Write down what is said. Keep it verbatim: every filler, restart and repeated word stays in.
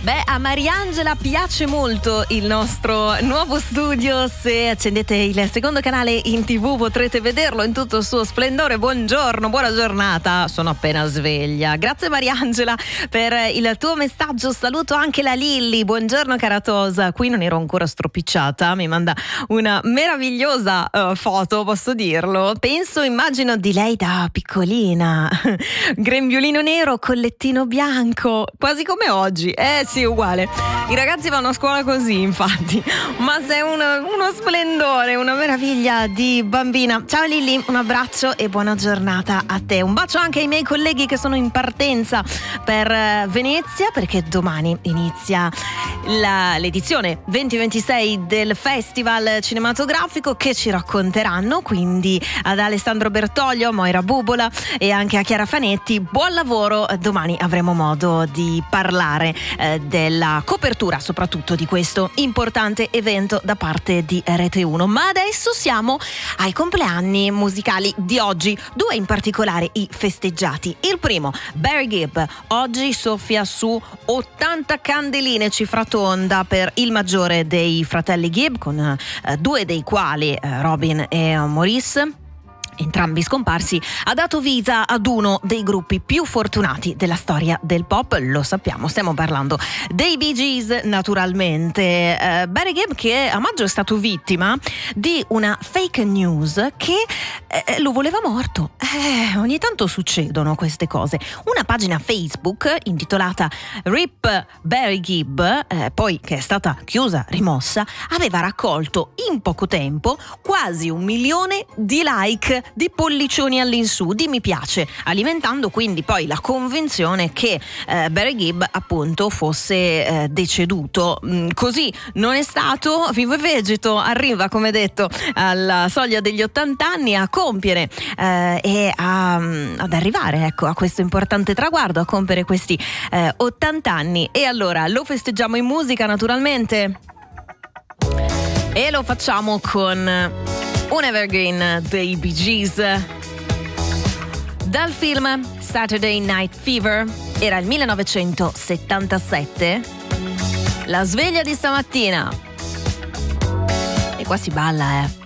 Beh, a Mariangela piace molto il nostro nuovo studio. Se accendete il secondo canale in tv potrete vederlo in tutto il suo splendore. Buongiorno, buona giornata, sono appena sveglia. Grazie Mariangela per il tuo messaggio. Saluto anche la Lilli. Buongiorno caratosa, qui non ero ancora stropicciata, mi manda una meravigliosa uh, foto, posso dirlo. Penso, immagino di lei da piccolina, grembiulino nero, collettino bianco, quasi come oggi. Eh sì, uguale. I ragazzi vanno a scuola così, infatti. Ma sei una, uno splendore, una meraviglia di bambina. Ciao Lilli, un abbraccio e buona giornata a te. Un bacio anche ai miei colleghi che sono in partenza per Venezia, perché domani inizia la, l'edizione venti ventisei del Festival Cinematografico, che ci racconteranno, quindi ad Alessandro Bertoglio, Moira Bubola e anche a Chiara Fanetti. Buon lavoro, domani avremo modo di parlare eh, della copertura soprattutto di questo importante evento da parte di Rete uno. Ma adesso siamo ai compleanni musicali di oggi, due in particolare i festeggiati. Il primo, Barry Gibb, oggi soffia su ottanta candeline, cifra tonda per il maggiore dei fratelli Gibb, con eh, due dei quali eh, Robin e Maurice, entrambi scomparsi. Ha dato vita ad uno dei gruppi più fortunati della storia del pop, lo sappiamo, stiamo parlando dei Bee Gees naturalmente. eh, Barry Gibb, che a maggio è stato vittima di una fake news che eh, lo voleva morto. Eh, ogni tanto succedono queste cose. Una pagina Facebook intitolata Rip Barry Gibb, eh, poi che è stata chiusa, rimossa, aveva raccolto in poco tempo quasi un milione di like, di pollicioni all'insù, di mi piace, alimentando quindi poi la convinzione che eh, Barry Gibb appunto fosse eh, deceduto. Mm, così non è stato. Vivo e vegeto, arriva, come detto, alla soglia degli ottanta anni, a compiere eh, e a, ad arrivare ecco a questo importante traguardo, a compiere questi eh, ottanta anni. E allora lo festeggiamo in musica naturalmente, e lo facciamo con un evergreen dei Bee Gees dal film Saturday Night Fever. Era il millenovecentosettantasette. La sveglia di stamattina, e qua si balla, eh